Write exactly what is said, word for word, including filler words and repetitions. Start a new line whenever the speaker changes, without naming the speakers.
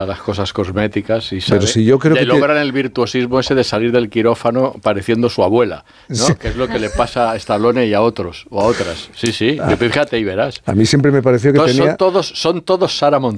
a las cosas cosméticas y sabe,
Pero si yo creo
le
que
logran
te...
el virtuosismo ese de salir del quirófano pareciendo su abuela, ¿no? Sí. Que es lo que le pasa a Stallone y a otros o a otras. Sí, sí, ah. Fíjate y verás.
A mí siempre me pareció que
Entonces,
tenía...
Son todos, son todos Sarah Montiel.